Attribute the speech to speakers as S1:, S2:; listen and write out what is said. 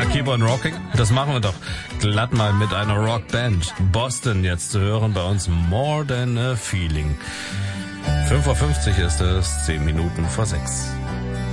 S1: Keep on Rocking? Das machen wir doch glatt mal mit einer Rockband. Boston jetzt zu hören bei uns More Than a Feeling. 5:50 ist es, 10 Minuten vor 6.